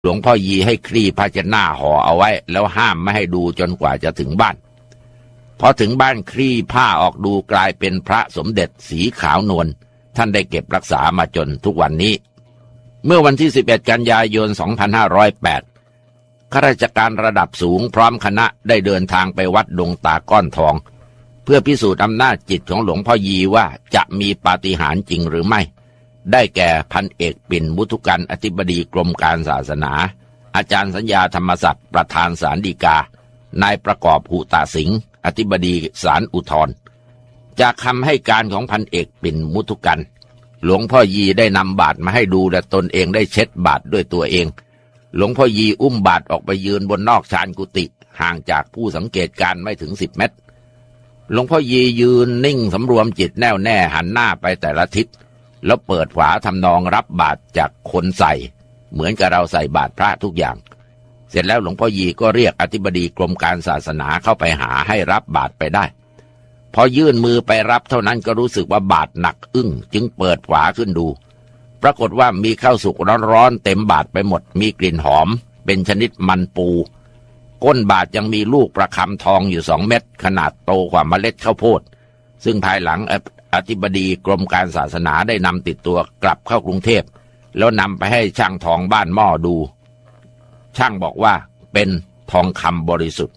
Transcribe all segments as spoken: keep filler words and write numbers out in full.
หลวงพ่อยีให้คลี่ผ้าเช็ดหน้าห่อเอาไว้แล้วห้ามไม่ให้ดูจนกว่าจะถึงบ้านพอถึงบ้านคลี่ผ้าออกดูกลายเป็นพระสมเด็จสีขาวนวลท่านได้เก็บรักษามาจนทุกวันนี้เมื่อวันที่สิบเอ็ดกันยายนสองพันห้าร้อยแปดข้าราชการระดับสูงพร้อมคณะได้เดินทางไปวัดดงตาก้อนทองเพื่อพิสูจน์อำนาจจิตของหลวงพ่อยีว่าจะมีปาฏิหาริย์จริงหรือไม่ได้แก่พันเอกปิ่นมุทุกันอธิบดีกรมการศาสนาอาจารย์สัญญาธรรมศักดิ์ประธานศาลฎีกานายประกอบหุตสิงห์อธิบดีศาลอุทธรณ์จากคำให้การของพันเอกปิ่นมุทุกันหลวงพ่อยีได้นำบาตรมาให้ดูและตนเองได้เช็ดบาตรด้วยตัวเองหลวงพ่อยีอุ้มบาตรออกไปยืนบนนอกชานกุฏิห่างจากผู้สังเกตการไม่ถึงสิบเมตรหลวงพ่อยียืนนิ่งสำรวมจิตแน่วแน่หันหน้าไปแต่ละทิศแล้วเปิดฝาทำนองรับบาตรจากคนใส่เหมือนกับเราใส่บาตรพระทุกอย่างเสร็จแล้วหลวงพ่อยีก็เรียกอธิบดีกรมการศาสนาเข้าไปหาให้รับบาตรไปได้พอยื่นมือไปรับเท่านั้นก็รู้สึกว่าบาตรหนักอึ้งจึงเปิดฝาขึ้นดูปรากฏว่ามีข้าวสุกร้อนๆเต็มบาตรไปหมดมีกลิ่นหอมเป็นชนิดมันปูก้นบาตรยังมีลูกประคำทองอยู่สองเม็ดขนาดโตกว่าเมล็ดข้าวโพดซึ่งภายหลังอธิบดีกรมการศาสนาได้นำติดตัวกลับเข้ากรุงเทพแล้วนำไปให้ช่างทองบ้านหม้อดูช่างบอกว่าเป็นทองคำบริสุทธิ์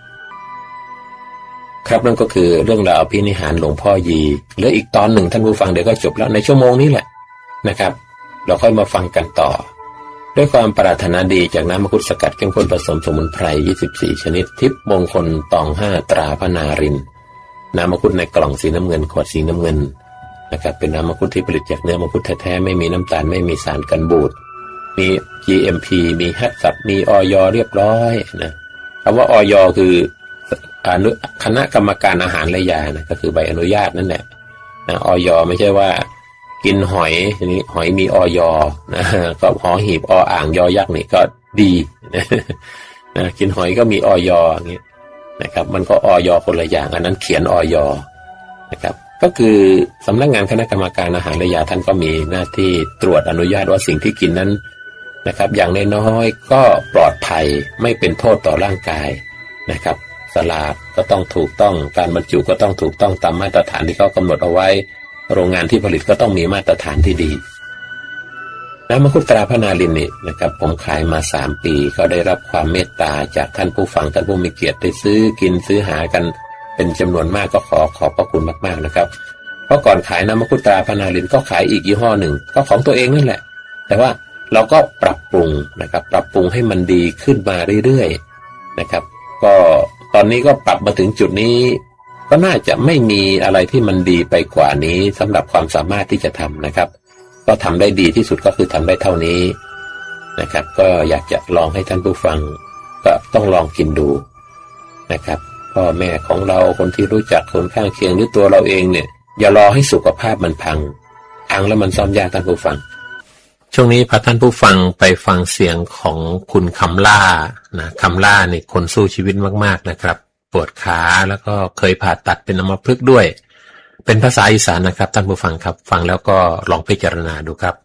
ครับนั่นก็คือเรื่องราวอภินิหารหลวงพ่อยีเหลืออีกตอนหนึ่งท่านผู้ฟังเดี๋ยวก็จบแล้วในชั่วโมงนี้แหละนะครับเราค่อยมาฟังกันต่อด้วยความปรารถนาดีจากน้ำมังคุดสกัดเข้มข้นผสมสมุนไพรยี่สิบสี่ชนิดทิพย์มงคลตองห้าตราพระนารินทร์น้ำมังคุดในกล่องสีน้ำเงินขวดสีน้ำเงินนะครับเป็นน้ำมังคุดที่ผลิตจากเนื้อมังคุดแท้ๆไม่มีน้ำตาลไม่มีสารกันบูดมี จี เอ็ม พี มีแฮชแท็กมีอย.เรียบร้อยนะคำว่าอย.คืออนุคณะกรรมการอาหารและยานะก็คือใบอนุญาตนั่นแหละนะอย.ไม่ใช่ว่ากินหอยทีนี้หอยมีอย.นะก็หอหีบออ่างยอยักษ์นี่ก็ดีนะนะกินหอยก็มีอย.อย่างนี้นะครับมันก็อย.คนละอย่างอันนั้นเขียนอย.นะครับก็คือสำนักงานคณะกรรมการอาหารและยาท่านก็มีหน้าที่ตรวจอนุญาตว่าสิ่งที่กินนั้นนะครับอย่างน้อยๆก็ปลอดภัยไม่เป็นโทษต่อร่างกายนะครับสลากก็ต้องถูกต้องการบรรจุก็ต้องถูกต้องตามมาตรฐานที่เขากำหนดเอาไว้โรงงานที่ผลิตก็ต้องมีมาตรฐานที่ดีน้ำมังคุดตราพระนารินทร์นี่นะครับผมขายมาสามปีก็ได้รับความเมตตาจากท่านผู้ฟังท่านผู้มีเกียรติได้ซื้อกินซื้อหากันเป็นจำนวนมากก็ขอขอบพระคุณมากๆนะครับเพราะก่อนขายน้ำมังคุดตราพระนารินทร์ก็ขายอีกยี่ห้อหนึ่งก็ของตัวเองนั่นแหละแต่ว่าเราก็ปรับปรุงนะครับปรับปรุงให้มันดีขึ้นมาเรื่อยๆนะครับก็ตอนนี้ก็ปรับมาถึงจุดนี้ก็น่าจะไม่มีอะไรที่มันดีไปกว่านี้สำหรับความสามารถที่จะทำนะครับก็ทำได้ดีที่สุดก็คือทำได้เท่านี้นะครับก็อยากจะลองให้ท่านผู้ฟังก็ต้องลองกินดูนะครับพ่อแม่ของเราคนที่รู้จักคนข้างเคียงหรือตัวเราเองเนี่ยอย่ารอให้สุขภาพมันพังพังแล้วมันซ่อมยากท่านผู้ฟังช่วงนี้พาท่านผู้ฟังไปฟังเสียงของคุณคำล่านะคำล่าเนี่ยคนสู้ชีวิตมากๆนะครับปวดขาแล้วก็เคยผ่าตัดเป็นอัมพฤกษ์ด้วยเป็นภาษาอีสานนะครับท่านผู้ฟังครับฟังแล้วก็ลองพิจารณาดูครับ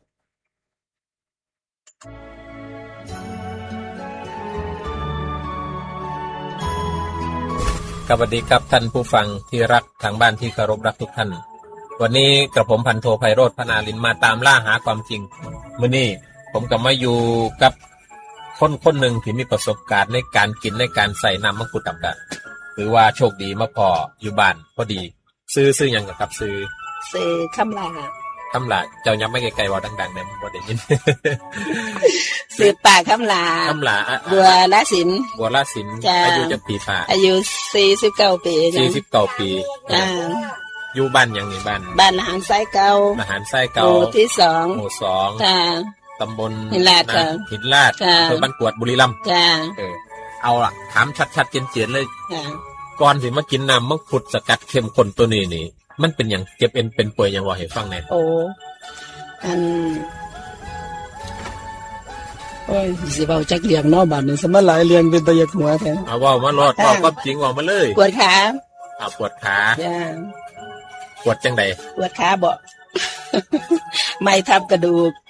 สวัสดีครับท่านผู้ฟังที่รักทางบ้านที่เคารพรักทุกท่านวันนี้กระผมพันโทไพโรจน์พนารินทร์มาตามล่าหาความจริงมื้อนี้ผมก็มาอยู่กับคนคนหนึ่งที่มีประสบการณ์ในการกินในการใส่น้ำมังคุดตับกันหรือว่าโชคดีมาพออยู่บ้านพอดีซื้อซื้อยังกับซื้อซื้อคำลาคำลาเจ้ายังไม่ไกลๆว่าดังๆเนี่ยบ่ได้ยินซื้อป่าคำลาคำลาบัวละศิลป์บัวละศิลป์อายุจะปีป่าอายุสี่สิบเก้าปีสี่สิบเก้าปีอ่าอยู่บ้านยังนี่บ้านบ้านอาหารไส้เก่าอาหารไส้เก่าหมู่ที่สองหมู่สองจ้าตำบลหินลาดค่ะหินลาดอำเภอบ้านกวดบุรีรัมย์จ้าเออเอาล่ะถามชัดๆเจียนๆเลยก่อนสิมากินน้ำมังคุดสกัดเข้มข้นตัวนี้นี่มันเป็นหยังเจ็บเอ็นเป็นป่วยหยังว่าให้ฟังแน่โอ้อันโอ้ยสิเว้าจักเรื่องเนาะบัดนี้สมัยหลายเรื่องเป็นตะยักหัวแท้เอาเว้ามารอดเอาความจริงเว้ามาเลยปวดขาอ่าปวดขาจ้าปวดจังได๋ปวดขาบ่ไม่ทับกระดูก